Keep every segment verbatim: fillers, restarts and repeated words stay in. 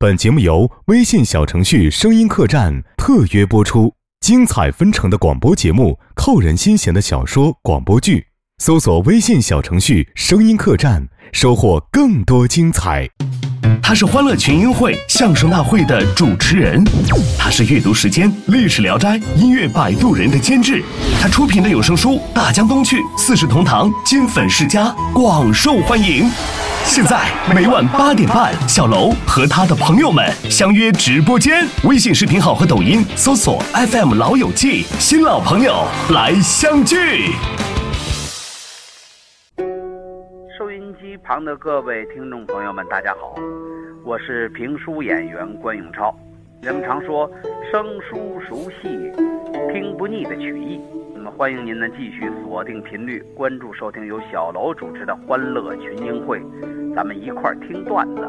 本节目由微信小程序声音客栈特约播出，精彩纷呈的广播节目，扣人心弦的小说广播剧，搜索微信小程序声音客栈，收获更多精彩。 他是欢乐群英会相声大会的主持人，他是阅读时间历史聊斋音乐摆渡人的监制，他出品的有声书《大江东去》四世同堂金粉世家广受欢迎。现在每晚八点半，小楼和他的朋友们相约直播间，微信视频号和抖音搜索 F M 老友记，新老朋友来相聚。 收音机旁的各位听众朋友们，大家好，我是评书演员关永超。人们常说生疏熟悉，听不腻的曲艺。那么欢迎您呢继续锁定频率，关注收听由小楼主持的欢乐群英会，咱们一块儿听段子。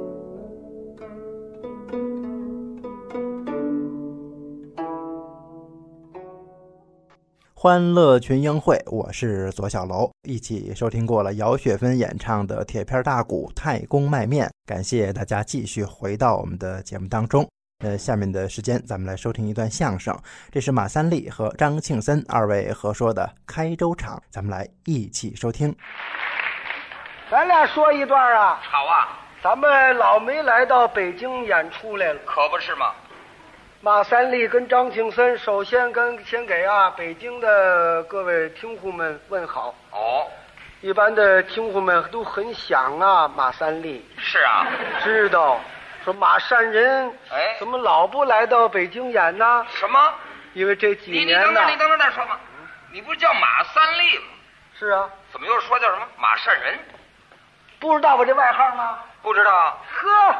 欢乐群英会，我是左小楼，一起收听过了姚雪芬演唱的铁片大鼓太公卖面，感谢大家继续回到我们的节目当中。呃，下面的时间咱们来收听一段相声，这是马三立和张庆森二位合说的开州场，咱们来一起收听。 咱俩说一段啊。 好啊， 咱们老没来到北京演出来了， 可不是吗？ 马三立跟张庆森首先跟先给啊北京的各位听户们问好。 哦， 一般的听户们都很想啊马三立。 是啊， 知道说马善人哎怎么老不来到北京演呢？ 什么？ 因为这几你你年呢等等，你等等再说嘛。你不是叫马三立吗？ 是啊， 怎么又说叫什么马善人？ 不知道我这外号吗？ 不知道。 呵，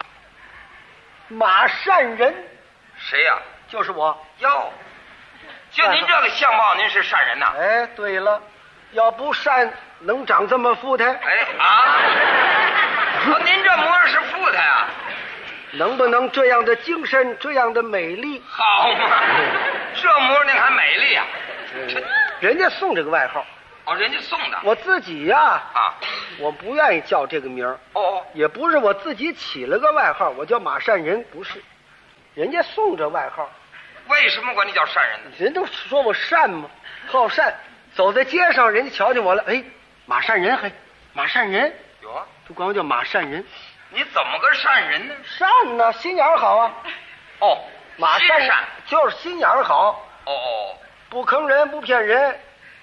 马善人谁呀、 就是我。 哟，就您这个相貌，您是善人呐？ 哎，对了，要不善能长这么富态？ 哎啊，说您这模样是富态啊？ 能不能这样的精神，这样的美丽？ 好嘛，这模样您还美丽啊？ 人家送这个外号， 哦，人家送的。 我自己呀啊， 我不愿意叫这个名儿。 哦哦， 也不是我自己起了个外号，我叫马善人，不是，人家送这外号。 为什么管你叫善人呢？ 人都说我善嘛，好善，走在街上，人家瞧见我了，哎，马善人，嘿，马善人， 有啊， 都管我叫马善人。 你怎么个善人呢？ 善呢，心眼儿好啊。 哦， 马善人心善。 就是心眼儿好， 哦哦， 不坑人，不骗人，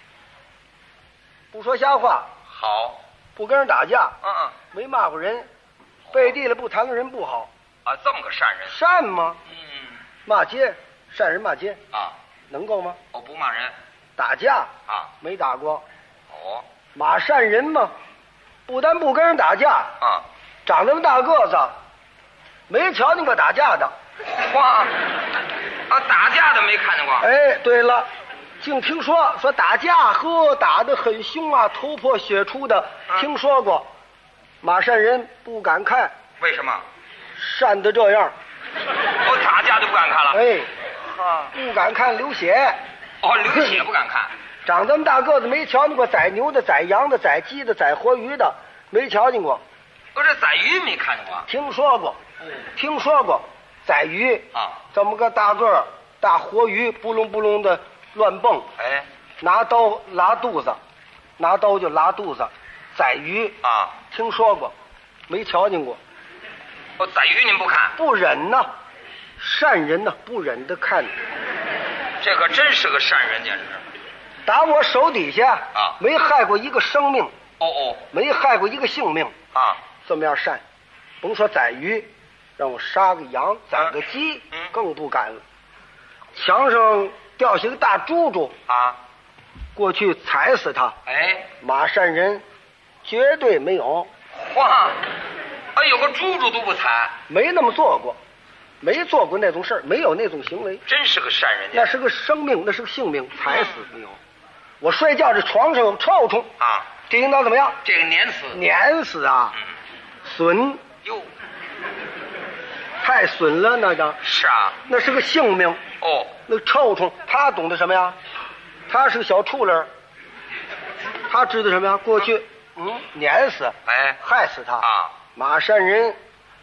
不说瞎话， 好， 不跟人打架， 嗯嗯， 没骂过人，背地里不谈论人不好， 啊，这么个善人。 善吗？ 嗯， 骂街，善人骂街， 啊， 能够吗？ 我不骂人。 打架啊， 没打过。 哦， 马善人嘛，不但不跟人打架， 啊， 长那么大个子，没瞧见过打架的。 哇，啊，打架的没看见过。 哎，对了，净听说说打架，呵，打得很凶啊，头破血出的， 啊听说过。马善人不敢看， 为什么？ 善得这样。 我打架就不敢看了。 哎， 啊， 不敢看流血。 哦，流血不敢看。 长这么大个子，没瞧见过宰牛的、宰羊的、宰鸡的、宰活鱼的，没瞧见过。 我这宰鱼没看见过。 听说过，听说过，宰鱼啊， 这么个大个儿大活鱼，不隆不隆的乱蹦， 哎， 拿刀拉肚子，拿刀就拉肚子，宰鱼啊， 听说过，没瞧见过。 我宰鱼您不看？ 不忍呐，善人呐，不忍得看。 这可真是个善人，简直。 打我手底下啊， 没害过一个生命， 哦哦， 没害过一个性命啊， 这么样善，甭说宰鱼，让我杀个羊、宰个鸡， 嗯更不敢了。墙上掉下个大猪猪啊， 过去踩死他， 哎， 马善人绝对没有， 哇，哎，有个猪猪都不踩， 没那么做过，没做过那种事儿，没有那种行为。 真是个善人。 那是个生命，那是个性命，踩死没有。我睡觉这床上有臭虫啊， 这应当怎么样？ 这个碾死。 碾死啊！ 嗯， 损哟， 太损了，那个是啊， 那是个性命。 哦， 那臭虫他懂得什么呀？他是个小畜类，他知道什么呀？过去嗯碾死， 哎， 害死他啊， 马善人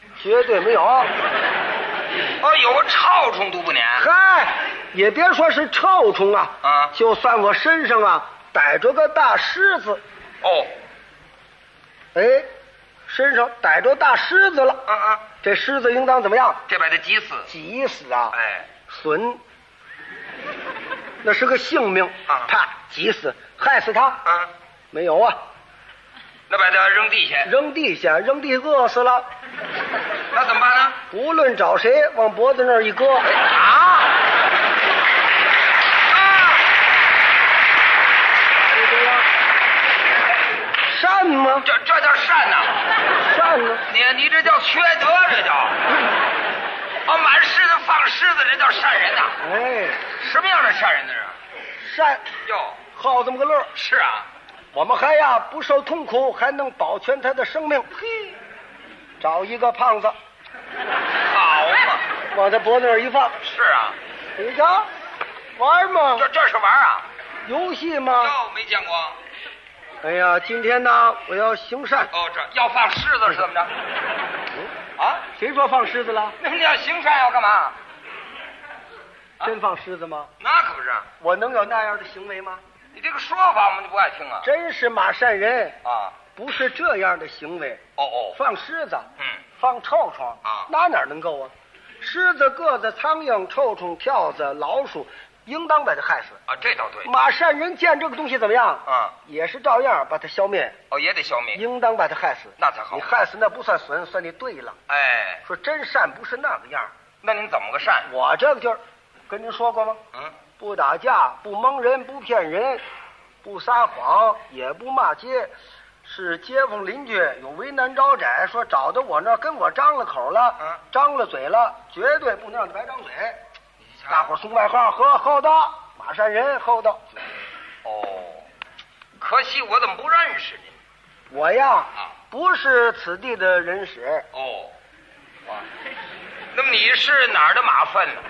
绝对没有。 哦，有个臭虫都不撵。 嗨，也别说是臭虫啊， 啊， 就算我身上啊逮着个大虱子， 哦， 哎，身上逮着大虱子了， 啊啊， 这虱子应当怎么样？ 这把它急死。 急死啊！ 哎， 损，那是个性命啊， 啪，急死，害死他啊？ 没有啊， 那把它扔地下。 扔地下，扔地饿死了。 那怎么办呢？ 无论找谁，往脖子那儿一搁， 啊啊！ 就这样，善吗？ 这这叫善呐！ 善呢？ 你你这叫缺德，这叫。哦，满狮子放狮子，这叫善人呐！ 哎， 什么样的善人呢？ 善哟， 好这么个乐。 是啊， 我们还呀不受痛苦，还能保全他的生命。嘿，找一个胖子， 好嘛， 往他脖子那儿一放。 是啊， 你瞧，玩吗？ 这这是玩啊？ 游戏吗？ 哟，没见过。 哎呀，今天呢，我要行善。 哦，这要放狮子是怎么着？啊？ 谁说放狮子了？ 那你要行善要干嘛？ 真放狮子吗？ 那可不是。 我能有那样的行为吗？ 你这个说法我们就不爱听啊。 真是马善人啊， 不是这样的行为。 哦哦， 放狮子， 嗯， 放臭虫啊， 那哪能够啊？狮子、鸽子、苍蝇、臭虫、跳蚤、老鼠，应当把它害死。 啊，这倒对。 马善人见这个东西怎么样？ 啊， 也是照样把它消灭。 哦，也得消灭。 应当把它害死， 那才好。 你害死那不算损，算你对了。 哎， 说真善不是那个样。 那您怎么个善？ 我这个就是跟您说过吗？ 嗯， 不打架，不蒙人，不骗人，不撒谎，也不骂街。是街坊邻居有为难招窄，说找到我那儿跟我张了口了， 嗯， 张了嘴了，绝对不能让他白张嘴。大伙儿送外号，呵，厚道，马善人，厚道。 哦，可惜我怎么不认识您？ 我呀， 啊， 不是此地的人使。 哦，哇，那么你是哪儿的马粪呢？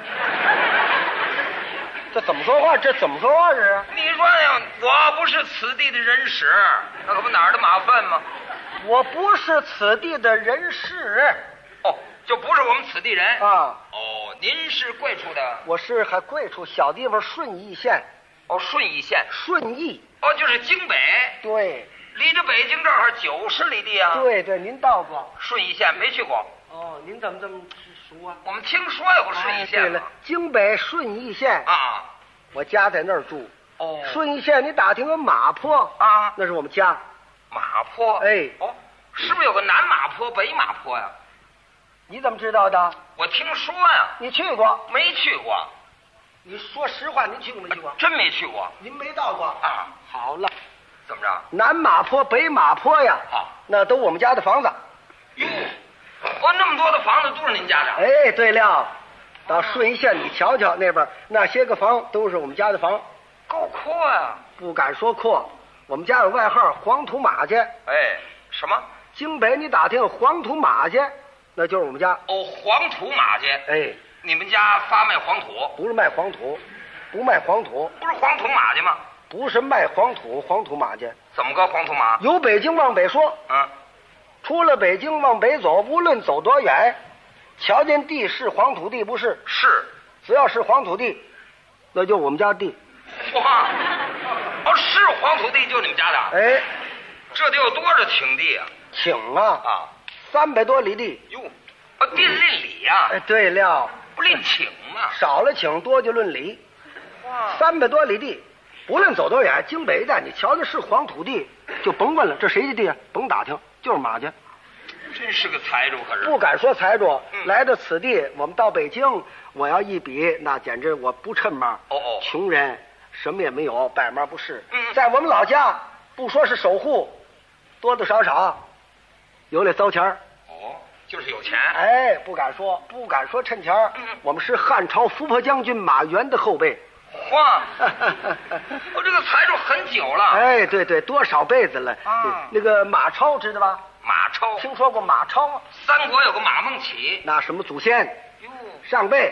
这怎么说话？这怎么说话是？ 你说呀，我不是此地的人使，那可不哪儿的马粪吗？ 我不是此地的人士。 哦，就不是我们此地人啊。 哦，您是贵处的？ 我是还贵处小地方顺义县。 哦，顺义县。 顺义。 哦，就是京北。 对。 离着北京正好九十里地啊。 对对，您到过顺义县没去过？ 哦，您怎么这么熟啊？ 我们听说有个顺义县、 哎。对了，京北顺义县啊， 我家在那儿住。 哦， 顺义县你打听个马坡啊， 那是我们家。 马坡？ 哎， 哦，是不是有个南马坡、北马坡呀？ 你怎么知道的？ 我听说呀。 你去过？ 没去过。 你说实话，您去过没去过？ 真没去过。 您没到过啊？ 好了。 怎么着？ 南马坡、北马坡呀， 啊， 那都我们家的房子。 哟，哦，那么多的房子都是您家的？ 哎，对了，到顺义县你瞧瞧，那边那些个房都是我们家的房， 够阔呀！ 不敢说阔，我们家有外号黄土马家。 哎，什么？ 京北你打听黄土马家，那就是我们家。 哦，黄土马家。 哎， 你们家发卖黄土？ 不是卖黄土，不卖黄土。 不是黄土马家吗？ 不是卖黄土，黄土马家。 怎么个黄土马？ 由北京往北说， 嗯， 出了北京往北走，无论走多远，瞧见地是黄土地不是？ 是， 只要是黄土地，那就我们家地。 哇，哦，是黄土地就你们家的？ 哎， 这得有多少顷地啊？ 顷啊啊， 三百多里地。 哟，啊，地论里呀？ 哎，对了， 不论顷吗？ 少了顷，多就论里。 哇， 三百多里地。无论走多远，京北一带你瞧的是黄土地，就甭问了，这谁的地啊？甭打听，就是马家。 真是个财主，可是不敢说财主。 嗯、 来到此地，我们到北京，我要一比，那简直我不趁嘛。 哦哦， 穷人什么也没有，百嘛不是。 嗯， 在我们老家，不说是守护，多多少少有点糟钱儿。 哦，就是有钱。 哎，不敢说，不敢说趁钱儿。 嗯， 我们是汉朝伏破将军马援的后辈。 哇，我这个财主很久了。 哎，对对，多少辈子了。 啊， 那个马超知道吧？ 马超， 听说过马超吗？ 三国有个马孟起， 那什么祖先？ 哟， 上辈。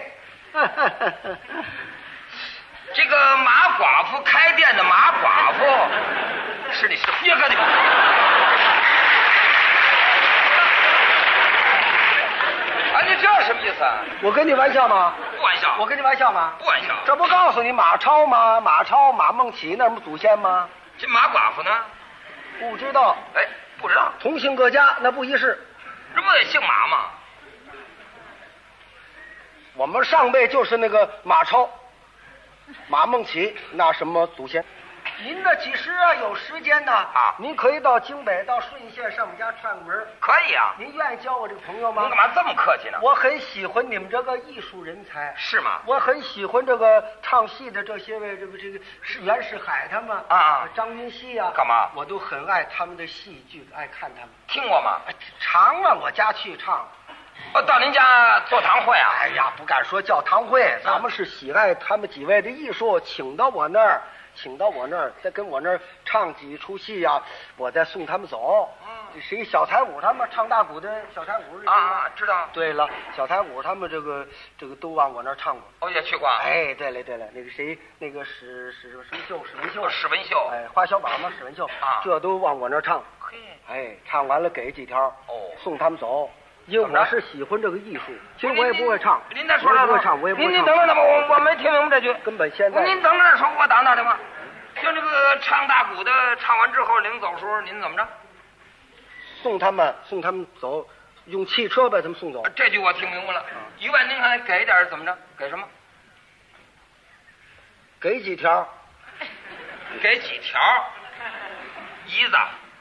这个马寡妇开店的马寡妇，是你是别跟你。 这什么意思啊？ 我跟你玩笑吗？ 不玩笑。 我跟你玩笑吗？ 不玩笑。 这不告诉你马超吗？马超、马孟起那不祖先吗？ 这马寡妇呢？ 不知道。 哎，不知道。 同姓各家，那不一世。 这不也姓马吗？ 我们上辈就是那个马超、马孟起，那什么祖先。您这几时啊有时间呢？ 啊， 您可以到京北、到顺义县上我们家串个门。 可以啊。 您愿意交我这个朋友吗？ 您干嘛这么客气呢？ 我很喜欢你们这个艺术人才。 是吗？ 我很喜欢这个唱戏的这些位，这个这个是袁世海他们啊， 张云熙啊， 干嘛？ 我都很爱他们的戏剧，爱看他们。 听过吗？ 常往我家去唱。 哦，到您家做堂会啊？ 哎呀，不敢说教堂会，咱们是喜爱他们几位的艺术，请到我那儿。请到我那儿，再跟我那儿唱几出戏呀、啊，我再送他们走。嗯，这谁小彩舞他们唱大鼓的小彩舞啊，知道。 对了，小彩舞他们这个这个都往我那儿唱过。 哦，也去过。 哎，对了对了，那个谁，那个史史什么秀，史文秀。 哦，史文秀。 哎，花小马嘛，史文秀啊， 这都往我那儿唱。 嘿， 哎，唱完了给几条。 哦， 送他们走。因为我是喜欢这个艺术，其实我也不会唱。 您再说说。 我也不会唱，我也不会唱。 您您等等等吧，我我没听明白这句。 根本现在。 您等着说，我打打电话。就这个唱大鼓的，唱完之后临走时候，您怎么着？ 送他们，送他们走，用汽车把他们送走。 这句我听明白了。一万您还给点怎么着？给什么？ 给几条？ 给几条？一子。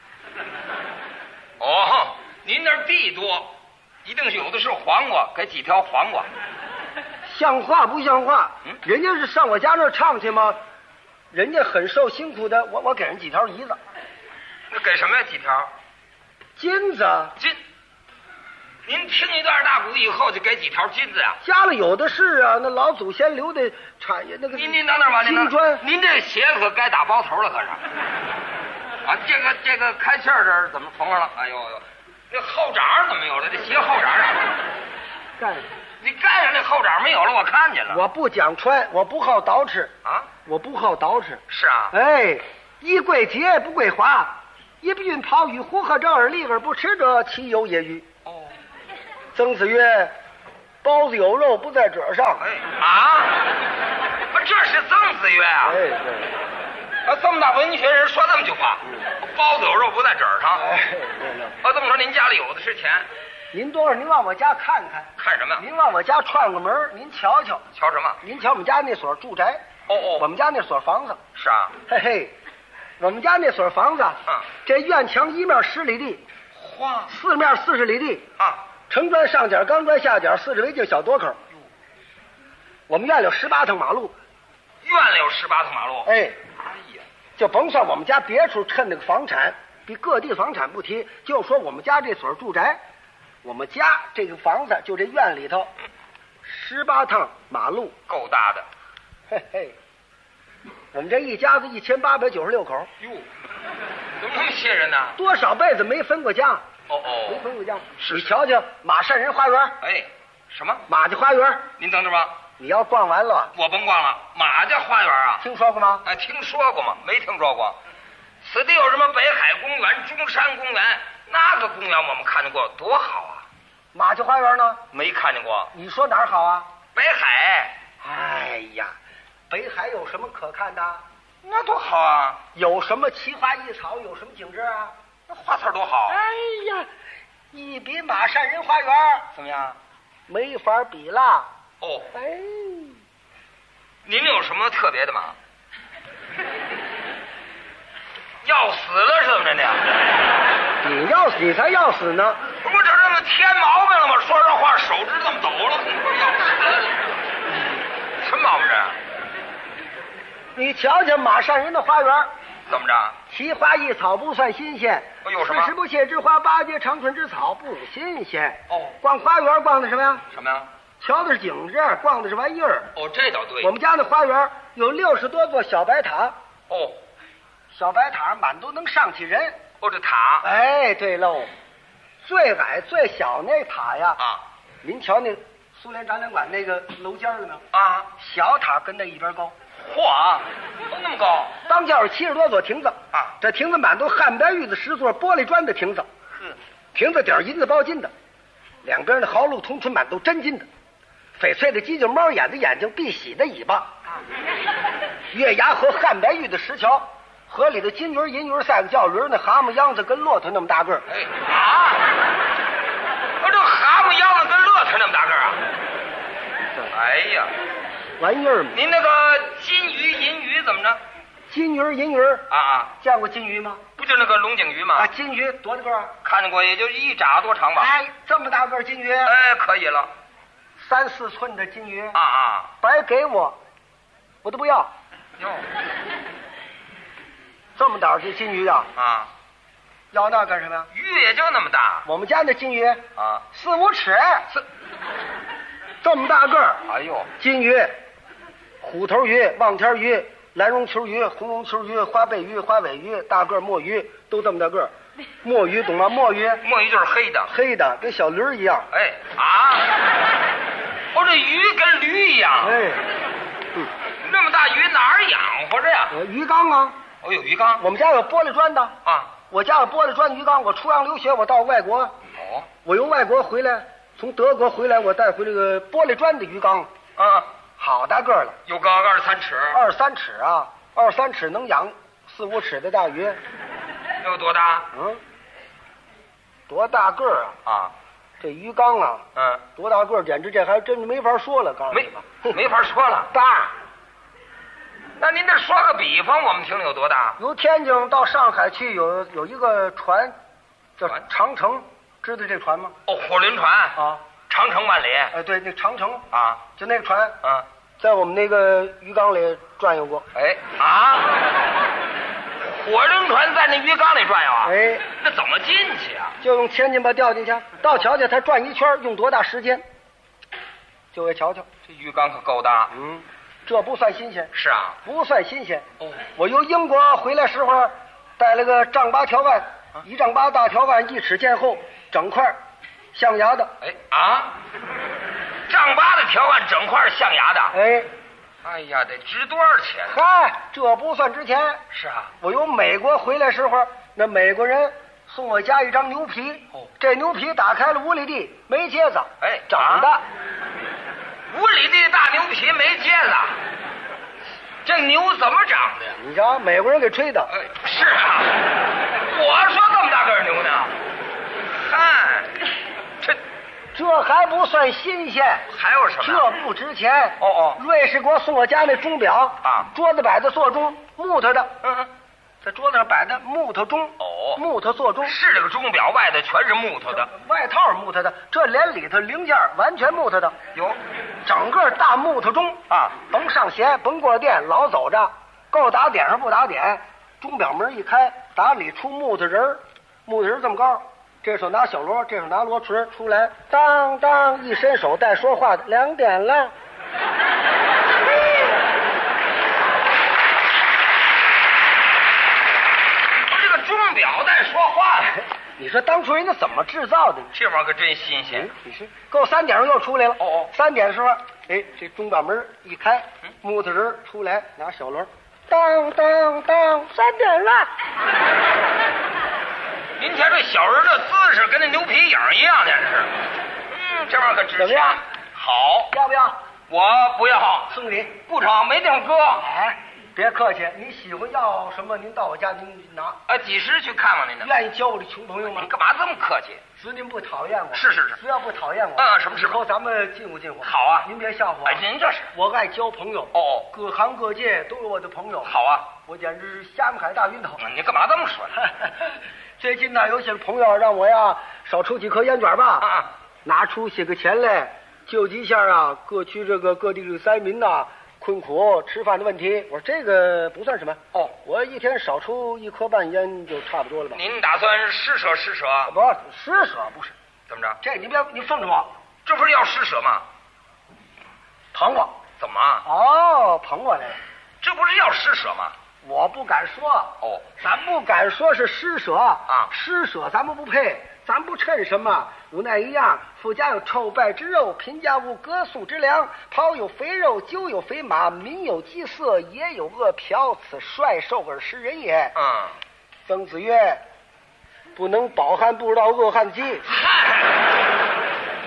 哦，您那儿地多，一定是有的是黄瓜，给几条黄瓜？ 像话不像话？ 嗯， 人家是上我家那儿唱去吗？人家很受辛苦的，我我给人几条梨子。 那给什么呀？几条？ 金子。 金。您听一段大鼓以后就给几条金子呀？ 家里有的是啊，那老祖先留的产业那个。 您您等等吧，您金砖。 您这鞋可该打包头了，可是。啊，这个这个开线这儿怎么缝上了？哎呦呦，那后掌怎么没有了？这鞋后掌上。 干。 你盖上那后掌没有了，我看见了。 我不讲穿，我不好捯饬啊， 我不好捯饬。 是啊， 哎，衣贵洁不贵华，一不运袍与呼和这耳立而不吃者，其有也与？ 哦， 曾子曰：“包子有肉不在褶上。” 哎啊，不，这是曾子曰啊。 哎对， 啊，这么大文学人说这么句话，嗯、包子有肉不在褶上。 哎对了， 啊，这么说您家里有的是钱。 您多少？您往我家看看。 看什么呀？ 您往我家串个门，您瞧瞧。 瞧什么？ 您瞧我们家那所住宅。 哦哦。 我们家那所房子。 是啊。 嘿嘿，我们家那所房子。 嗯。 这院墙一面十里地， 哇， 四面四十里地。 啊。 城砖上角，钢砖下角，四十围净小垛口。我们院里有十八趟马路。 院里有十八趟马路。 哎。 哎呀， 就甭算我们家别处趁那个房产，比各地房产不提，就说我们家这所住宅。我们家这个房子就这院里头，十八趟马路， 够大的。 嘿嘿，我们这一家子一千八百九十六口。 哟，怎么那么些人呢？ 多少辈子没分过家？ 哦哦， 没分过家。 是你瞧瞧马善人花园。 哎，什么？ 马家花园。 您等着吧。 你要逛完了， 我甭逛了。马家花园啊， 听说过吗？ 哎，听说过吗？没听说过。此地有什么北海公园、中山公园？那个公园我们看见过，多好啊！ 马家花园呢？ 没看见过。 你说哪儿好啊？ 北海。 哎呀，北海有什么可看的？ 那多好啊！ 有什么奇花异草？有什么景致啊？ 那花草多好！ 哎呀，一比马善人花园怎么样？ 没法比啦！ 哦， 哎， 您有什么特别的吗？要死了是怎么着呢？ 你要死，你才要死呢！ 不是这这么添毛病了吗？说这话手指这么抖了，要死了，什么毛病这？ 你瞧瞧马善人的花园， 怎么着？ 奇花异草不算新鲜， 有什么？ 四十不谢之花，八节长春之草不新鲜。 哦， 逛花园逛的什么呀？ 什么呀？ 瞧的是景致，逛的是玩意儿。 哦，这倒对。 我们家那花园有六十多座小白塔。 哦， 小白塔满都能上去人。 哦，这塔。 哎，对喽，最矮最小那塔呀， 啊， 您瞧那苏联展览馆那个楼尖了没有？ 啊， 小塔跟那一边高。 嚯啊，都那么高！ 当间有七十多座亭子啊， 这亭子满都汉白玉子石座玻璃砖的亭子， 是， 亭子顶银子包金的。 两边的毫露铜唇板都真金的，翡翠的犄角猫眼的眼睛，碧玺的尾巴，月牙和汉白玉的石桥，河里的金鱼、银鱼、赛个叫驴，那蛤蟆秧子跟骆驼那么大个儿。 哎啊！我这蛤蟆秧子跟骆驼那么大个儿啊！哎呀， 玩意儿嘛！ 您那个金鱼、银鱼怎么着？ 金鱼、银鱼啊啊！ 见过金鱼吗？ 不就那个龙井鱼吗？ 啊，金鱼多大个儿？ 看见过，也就一拃多长吧。 哎，这么大个儿金鱼， 哎，可以了。 三四寸的金鱼啊啊！ 白给我，我都不要。 哟， 这么大儿的金鱼啊！ 啊， 要那干什么呀？ 鱼也就那么大。 我们家那金鱼啊， 四五尺， 四这么大个儿。 哎呦， 金鱼、虎头鱼、望天鱼、蓝绒球鱼、红绒球鱼、花背鱼、花尾鱼、大个墨鱼，都这么大个儿。墨鱼懂吗？墨鱼， 墨鱼就是黑的， 黑的，跟小驴一样。 哎啊！我这鱼跟驴一样。 哎， 嗯，那么大鱼哪儿养活着呀？ 呃，鱼缸啊， 我有鱼缸。 我们家有玻璃砖的啊， 我家有玻璃砖鱼缸。我出洋留学，我到外国， 哦， 我由外国回来，从德国回来，我带回这个玻璃砖的鱼缸， 啊， 好大个儿了， 有高二三尺， 二三尺啊，二三尺能养四五尺的大鱼。 有多大？ 嗯，多大个儿啊！ 啊， 这鱼缸啊， 嗯， 多大个儿，简直这还真没法说了。告诉你没吧， 没法说了。 大， 那您得说个比方，我们听听有多大？ 由天津到上海去有有一个船，叫船长城，知道这船吗？ 哦，火轮船啊， 长城万里。 哎，对，那长城啊， 就那个船， 啊， 在我们那个鱼缸里转悠过。 哎啊，火轮船在那鱼缸里转悠啊？ 哎， 那怎么进去啊？ 就用千斤把掉进去，到瞧瞧它转一圈用多大时间，就为瞧瞧。 这鱼缸可够大。 嗯，这不算新鲜， 是啊。 不算新鲜。 哦， 我由英国回来时候，带了个丈八条腕，一丈八大条腕，一尺见厚，整块象牙的。 哎啊，丈八的条腕，整块象牙的。 哎， 哎呀，得值多少钱？ 嗨，这不算值钱。 是啊。 我由美国回来时候，那美国人送我家一张牛皮。 哦， 这牛皮打开了五里地，没疖子。 哎， 整的。 啊五里地大牛皮没疖子，这牛怎么长的呀？ 你瞧，美国人给吹的。 哎，是啊，我说这么大个牛呢，嗨，这这还不算新鲜， 还有什么？ 这不值钱。 哦哦， 瑞士给我送我家那钟表啊， 桌子摆的座钟，木头的。 嗯嗯， 在桌子上摆的木头钟。 哦， 木头座钟。 是这个钟表外的全是木头的， 外套是木头的，这连里头零件完全木头的。 有， 整个大木头钟啊， 甭上弦，甭过电，老走着，够打点上不打点。钟表门一开，打里出木头人儿，木头人这么高，这手拿小锣，这手拿锣锤，出来当当一伸手带说话的，两点了。 这个钟表在说话呢。 你说当初人家怎么制造的？ 这玩意儿可真新鲜。 你说够三点又出来了。 哦哦， 三点的时候，哎，这钟表门一开，木头人出来拿小锣，当当当，三点了。 您瞧这小人的姿势跟那牛皮影一样，简直是。嗯，这玩意儿可值钱。 怎么样？ 好， 要不要？ 我不要， 送礼不成，没地方搁。 哎，别客气，你喜欢要什么，您到我家您拿。 啊，几时去看望您呢？ 愿意交我的穷朋友吗？ 你干嘛这么客气？ 只您不讨厌我。 是是是， 只要不讨厌我。 嗯，什么时候咱们近乎近乎。 好啊， 您别笑话。 哎，您这是。 我爱交朋友。 哦哦， 各行各界都有我的朋友。 好啊， 我简直是虾米海大晕头。 你干嘛这么说呢？ 最近呢，有些朋友让我呀少抽几颗烟卷吧， 啊， 拿出些个钱来救济一下啊各区这个各地的灾民呐、啊、困苦吃饭的问题。我说这个不算什么哦， 我一天少抽一颗半烟就差不多了吧。 您打算施舍施舍？ 不，施舍不是。 怎么着？ 这你别你奉着我， 这不是要施舍吗？ 捧我。 怎么？ 哦，捧我来了。 这不是要施舍吗？ 我不敢说。 哦， 咱不敢说是施舍啊， 施舍咱们不配，咱不趁什么。无奈一样，富家有臭败之肉，贫家无隔宿之粮。袍有肥肉，酒有肥马，民有饥色，也有饿殍。此率兽而食人也。 嗯。 曾子曰：“不能饱汉，不知道饿汉饥。”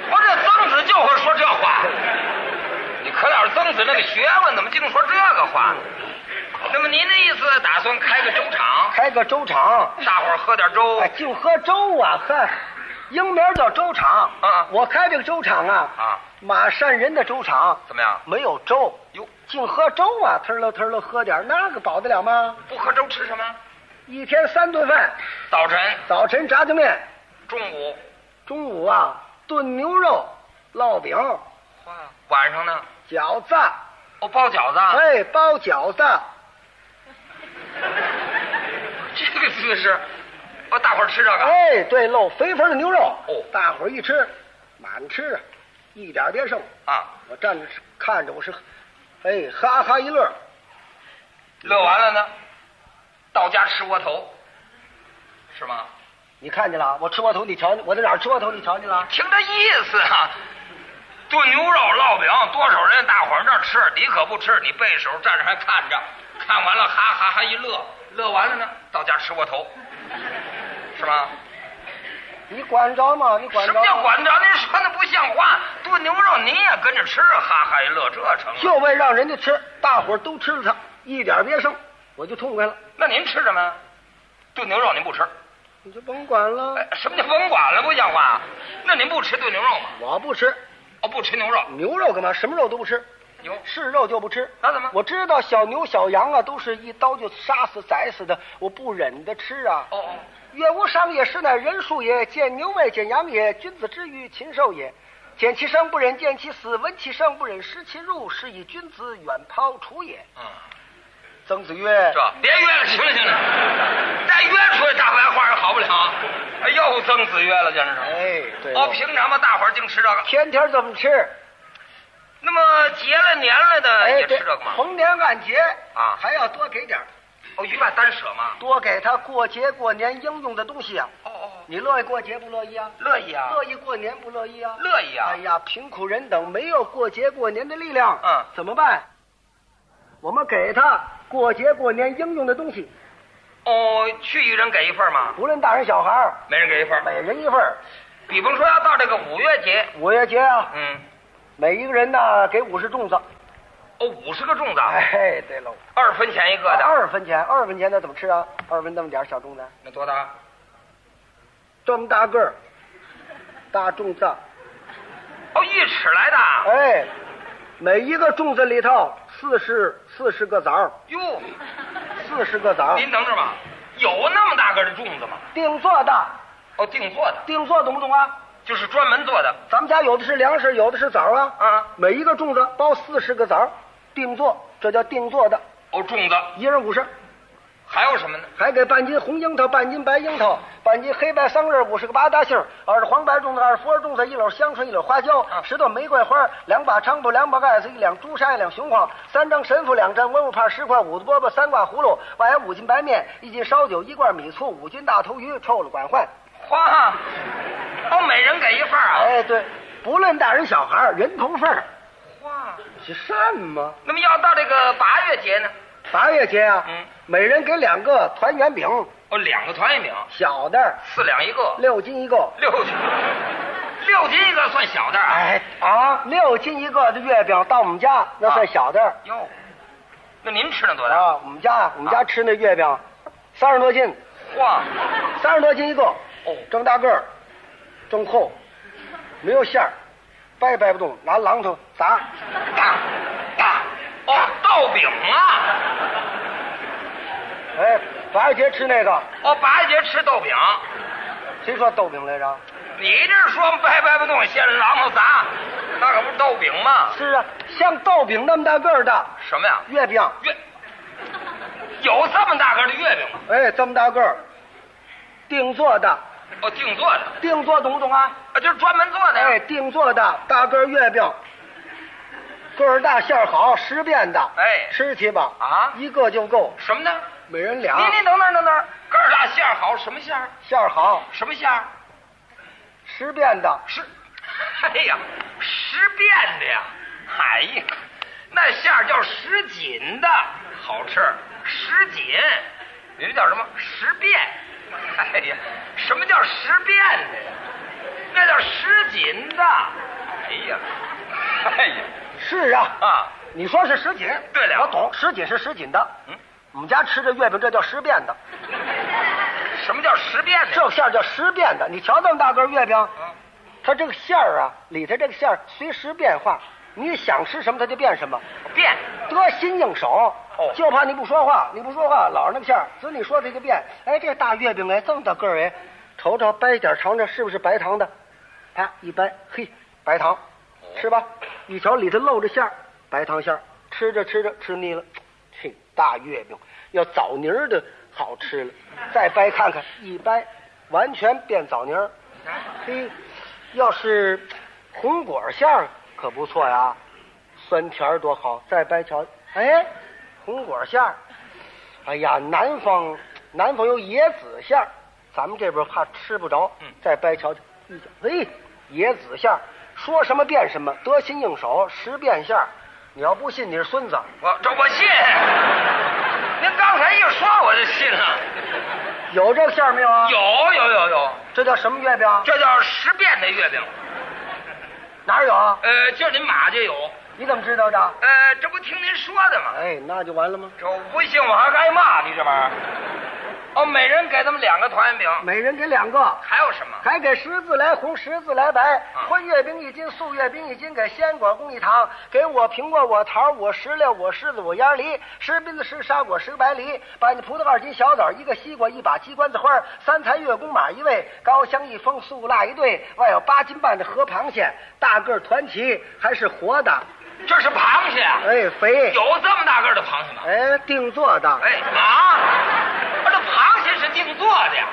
个学问，怎么净说这个话呢？那么您的意思打算开个粥厂？ 开个粥厂， 大伙儿喝点粥。 哎，净喝粥啊！呵，英名叫粥厂。 啊， 我开这个粥厂啊， 啊， 马善人的粥厂怎么样？ 没有粥哟， 净喝粥啊，腾了腾了喝点，那个饱得了吗？ 不喝粥吃什么？ 一天三顿饭， 早晨、 早晨炸酱面， 中午、 中午啊炖牛肉、烙饼， 晚上呢？ 饺子。 哦，包饺子。 哎，包饺子。 这个姿势，哦，大伙儿吃这个。 哎，对喽，肥肥的牛肉。 哦， 大伙儿一吃，满吃，一点别剩啊！ 我站着看着，我是，哎，哈哈一乐。 乐完了呢，到家吃窝头，是吗？ 你看见了？我吃窝头，你瞧见？我在哪儿吃窝头？你瞧见了？ 听这意思啊，炖牛肉、烙饼，多少人大伙儿那儿吃，你可不吃，你背手站着还看着，看完了哈哈哈一乐，乐完了呢，到家吃窝头，是吗？ 你管着吗？你管着？ 什么叫管着？您说那不像话！炖牛肉您也跟着吃，哈哈一乐，这成了？ 就为让人家吃，大伙儿都吃了它，一点别剩，我就痛快了。 那您吃什么？炖牛肉您不吃？ 你就甭管了。 哎，什么叫甭管了？不像话！那您不吃炖牛肉吗？ 我不吃。 哦，不吃牛肉。 牛肉干嘛？什么肉都不吃。 牛是肉就不吃。 那怎么？ 我知道小牛小羊啊，都是一刀就杀死宰死的，我不忍得吃啊。 哦哦。 岳无伤也，实乃人术也。见牛为见羊也，君子之于禽兽也。见其生不忍见其死，闻其声不忍食其入，是以君子远庖厨也。 嗯。 曾子曰：“ 这别约了，行了行了，再约出来大白话也好不了。哎，又曾子约了，简直是。 哎，对。 哦，平常嘛，大伙儿净吃这个， 天天这么吃。 那么结了年了的也吃这个吗？ 逢年按节啊， 还要多给点儿。 哦，一万单舍嘛， 多给他过节过年应用的东西啊。 哦哦， 你乐意过节不乐意啊？ 乐意啊。 乐意过年不乐意啊？ 乐意啊。 哎呀，贫苦人等没有过节过年的力量， 嗯， 怎么办？我们给他过节过年应用的东西。 哦，去一人给一份嘛？ 无论大人小孩， 每人给一份， 每人一份。 比方说要到这个五月节， 五月节啊， 嗯， 每一个人呢给五十粽子。 哦，五十个粽子。 哎，对喽， 二分钱一个的。 二分钱，二分钱那怎么吃啊？二分那么点小粽子。 那多大？ 这么大个儿，大粽子。 哦，一尺来的。 哎，每一个粽子里头四十四十个枣。 哟， 四十个枣。 您等着吧，有那么大个的粽子吗？ 定做的。 哦，定做的。 定做懂不懂啊？ 就是专门做的。 咱们家有的是粮食，有的是枣啊。 啊， 每一个粽子包四十个枣，定做，这叫定做的。 哦，粽子一人五十。 还有什么呢？ 还给半斤红樱桃，半斤白樱桃，半斤黑白桑葚，五十个八大杏，二十黄白粽子，二十佛粽子，一篓香椿，一篓花椒， 啊、 十朵玫瑰花，两把菖蒲，两把盖子，一两朱砂，一两雄黄，三张神符，两张文物帕，十块五子饽饽，三挂葫芦，外五斤白面，一斤烧酒，一罐米醋，五斤大头鱼，臭了管换。 花，哦，每人给一份啊！ 哎，对，不论大人小孩，人头份儿。 花是什么？ 那么要到这个八月节呢？ 八月节啊， 嗯， 每人给两个团圆饼。 哦，两个团圆饼， 小的四两一个， 六斤一个。 六斤，六斤一个算小的啊？ 哎啊，六斤一个的月饼到我们家那算小的。 哟、啊，那您吃那多大？ 啊，我们家我们家吃那月饼，三十多斤。 哇， 三十多斤一个。 哦， 这么大个儿，这么厚，没有馅儿，掰掰不动，拿榔头砸， 打打。哦，豆饼啊！ 哎，八月节吃那个。 哦，八月节吃豆饼。 谁说豆饼来着？ 你这说掰掰不动，先榔头砸，那可不是豆饼吗？ 是啊，像豆饼那么大个儿的。 什么呀？ 月饼。 月有这么大个的月饼吗？ 哎，这么大个儿，定做的。 哦，定做的。 定做懂不懂啊？ 啊，就是专门做的。 哎，定做的大个月饼，个儿大馅儿好，十变的。 哎， 吃去吧。 啊， 一个就够。 什么呢？ 每人俩。 您您等等等等，个儿大馅儿好，什么馅儿？ 馅儿好。 什么馅儿？ 十变的。 十。哎呀，十变的呀！哎呀，那馅儿叫什锦的，好吃。什锦，您叫什么？十变。哎呀，什么叫十变的呀？那叫什锦的。哎呀，哎呀， 是啊啊， 你说是什锦？ 对了， 我懂，什锦是什锦的。嗯，我们家吃这月饼这叫十变的。 什么叫十变的？ 这馅儿叫十变的。你瞧这么大个月饼，嗯，它这个馅儿啊，里头这个馅儿随时变化，你想吃什么它就变什么， 变得心应手。 哦， 就怕你不说话，你不说话，老是那个馅儿，只你说它就变。哎，这大月饼哎，这么大个儿哎，瞅瞅掰点尝尝是不是白糖的？啪一掰，嘿，白糖，吃吧。一瞧里头露着馅儿，白糖馅儿，吃着吃着吃腻了，嘿，大月饼要枣泥儿的好吃了。再掰看看，一掰，完全变枣泥儿。嘿，要是红果馅儿可不错呀，酸甜多好。再掰瞧，哎，红果馅儿。哎呀，南方南方有椰子馅儿，咱们这边怕吃不着。嗯，再掰瞧瞧，一瞧，哎，椰子馅儿，说什么变什么，得心应手，十变馅儿。你要不信，你是孙子。 我这我信。您刚才一说我就信了。 有这个馅儿没有啊？ 有有有有。 这叫什么月饼？ 这叫十变的月饼。 哪儿有啊？ 呃，今儿您马就有。 你怎么知道的？ 呃，这不听您说的吗？ 哎，那就完了吗？ 这我不信我还挨骂，你这玩意儿。哦，每人给他们两个团圆饼， 每人给两个。 还有什么？ 还给十字来红，十字来白。荤月饼一斤，素月饼一斤，给鲜果供一糖。给我苹果，我桃，我石榴，我柿子，我鸭梨。十冰子，十沙果，十白梨。半斤葡萄，二斤小枣，一个西瓜，一把鸡冠子花。三才月宫马一位，高香一封，素辣一对。外有八斤半的河螃蟹，大个团旗，还是活的。 这是螃蟹啊？ 哎，肥。 有这么大个的螃蟹吗？ 哎，定做的。 哎啊，这螃蟹是定做的呀？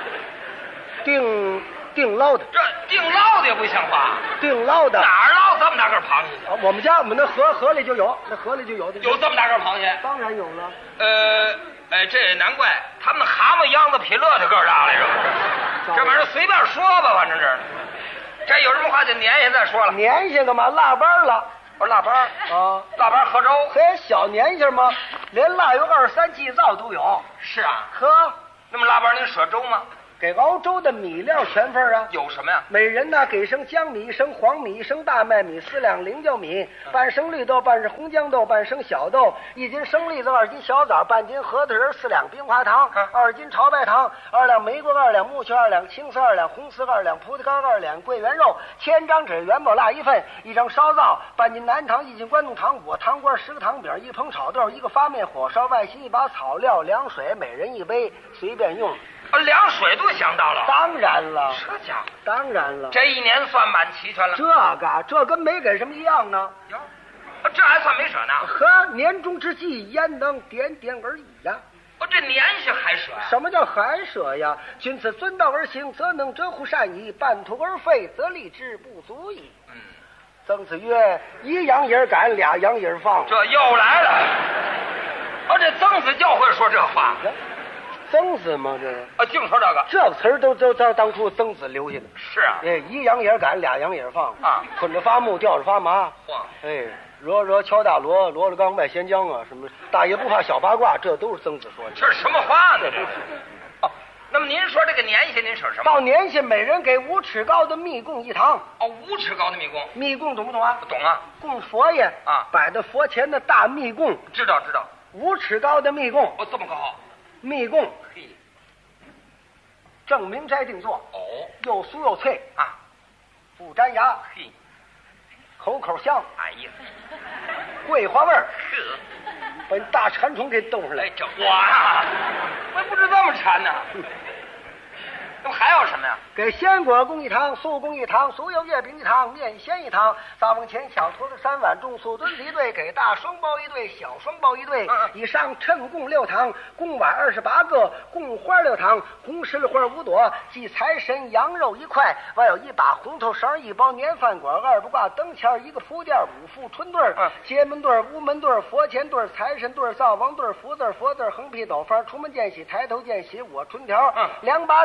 定定捞的。 这定捞的也不像话。 定捞的。 哪儿捞这么大个螃蟹？ 啊，我们家我们那河河里就有，那河里就有的。 有这么大个螃蟹？ 当然有了。 呃，哎，这也难怪，他们蛤蟆秧子比乐的个大来着。这玩意儿随便说吧，反正是。这有什么话就年下再说了。 年下干嘛？腊八了。 我说腊八啊， 腊八喝粥， 嘿，小年下吗？连腊月二十三祭灶都有。 是啊， 呵， 那么腊八您舍粥吗？ 给熬粥的米料全份啊。 有什么呀？ 每人呢给升江米，一升黄米，一升大麦米，四两菱角米，半升绿豆，半是红豇豆，半升小豆，一斤生栗子，二斤小枣，半斤核桃仁，四两冰花糖，二斤潮白糖，二两玫瑰，二两木须，二两青丝，二两红丝，二两葡萄干，二两桂圆肉，千张纸元宝蜡一份，一张烧灶，半斤南糖，一斤关东糖果，糖瓜，十个糖饼，一捧炒豆，一个发面火烧，外心一把草料，凉水，每人一杯，随便用。 啊，凉水都想到了。 当然了， 这家伙当然了， 这一年算满齐全了。 这个这跟没给什么一样呢。 哟，这还算没舍呢。 呵，年终之际，焉能点点而已呀？ 哦，这年是还舍呀？ 什么叫还舍呀？君子遵道而行，则能折乎善矣；半途而废，则立之不足矣。嗯。曾子曰：“一羊也赶，俩羊也放。” 这又来了。哦，这曾子就会说这话。 曾子吗？这个啊，净说这个， 这个词儿都都当当初曾子留下的。 是啊， 哎，一羊也赶，俩羊也放啊， 捆着发木，吊着发麻。 嚯， 哎，惹惹敲大锣，锣了刚外仙江啊，什么大爷不怕小八卦，这都是曾子说的。 这是什么话呢？这是。哦，那么您说这个年下您舍什么？ 到年下，每人给五尺高的蜜供一堂。 哦，五尺高的蜜供。 蜜供懂不懂啊？ 懂啊。 供佛爷啊， 摆在佛前的大蜜供。 知道知道。 五尺高的蜜供。 哦，这么高。 蜜供。 嘿。 正明斋定做哦， 又酥又脆啊， 不粘牙， 嘿， 口口香， 哎呀， 桂花味儿， 呵， 把你大馋虫给逗上来。 哎，这我呀，我不知这么馋呢。那么还有什么呀？ 给鲜果供一堂，素供一堂，所有月饼一堂，面鲜一堂。灶房前小坨子三碗，重素墩子一对，给大双包一对，小双包一对。嗯、以上称供六堂，供碗二十八个，供花六堂，红石榴花五朵，祭财神羊肉一块，外有一把红头绳，一包年饭果，二不挂灯签，一个铺垫，五副春对儿，嗯、街门对儿，屋门对儿，佛前对儿，财神对儿，灶王对儿，福字佛字，横批斗方，出门见喜，抬头见喜，我春条，嗯、两把胆子。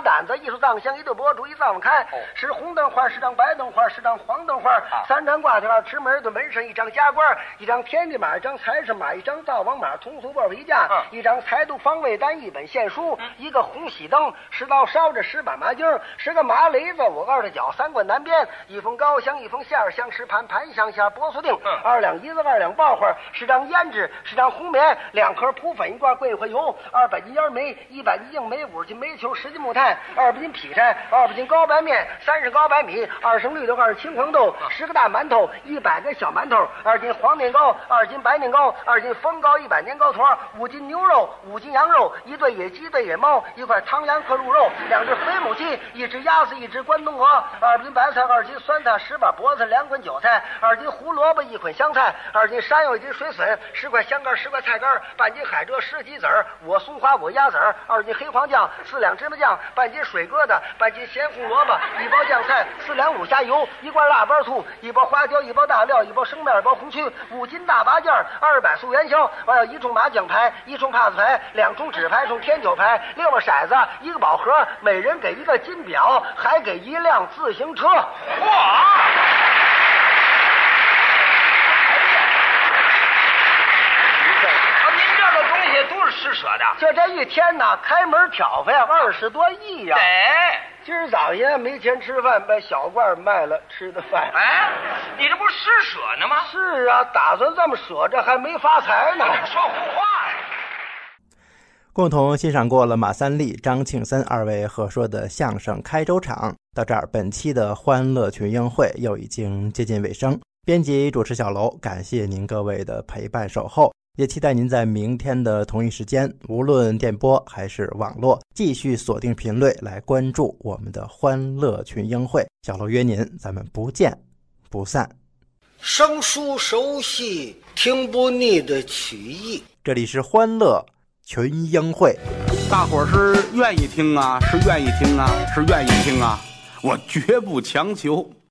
艺术藏香一对博主一藏开，是红灯花，是张白灯花，是张黄灯花，三张挂条，吃门对门神，一张加官，一张天地马，一张财神马，一张灶王马，通俗报皮架，一张财毒方位单，一本献书，一个红喜灯，十刀烧着十把麻筋，十个麻雷子，我二的脚，三棍南边，一封高香，一封馅儿香，十盘盘香馅波速定，二两银子，二两爆花，十张胭脂，十张红棉，两颗扑粉，一罐桂花油，二百斤烟梅，一百斤硬梅，五十斤煤球，十斤木炭，二百斤劈柴，二百斤高白面，三十高白米，二升绿豆，二十青黄豆，十个大馒头，一百个小馒头，二斤黄年糕，二斤白年糕，二斤风糕，一百年糕团，五斤牛肉，五斤羊肉，一对野鸡，对野猫，一块汤羊克鹿肉，两只肥母鸡，一只鸭子，一只关东鹅，二斤白菜，二斤酸菜，十把脖子，两捆韭菜，二斤胡萝卜，一捆香菜，二斤山药，一斤水笋，十块香干，十块菜干，半斤海蜇，十鸡子儿，我松花，我鸭子儿，二斤黑黄酱，四两芝麻酱，半斤水疙瘩，半斤咸红萝卜，一包酱菜，四两五虾油，一罐腊八醋，一包花椒，一包大料，一包生面，一包红曲，五斤大八件，二百素元宵，还有一冲麻将牌，一冲帕子牌，两冲纸牌，冲天九牌，六个骰子，一个宝盒，每人给一个金表，还给一辆自行车。 嚯！都是施舍的， 就这一天呢，开门挑费二十多亿呀！ 哎， 今儿早些没钱吃饭，把小罐卖了吃的饭。 哎，你这不是施舍呢吗？ 是啊，打算这么舍着，还没发财呢。 说胡话呀！ 共同欣赏过了马三立、张庆森二位合说的相声《开州场》，到这儿，本期的欢乐群英会又已经接近尾声。编辑主持小楼，感谢您各位的陪伴守候。也期待您在明天的同一时间，无论电波还是网络，继续锁定频率来关注我们的欢乐群英会。小楼约您，咱们不见不散。 生疏熟悉，听不腻的曲艺。 这里是欢乐群英会， 大伙儿是愿意听啊，是愿意听啊，是愿意听啊，我绝不强求。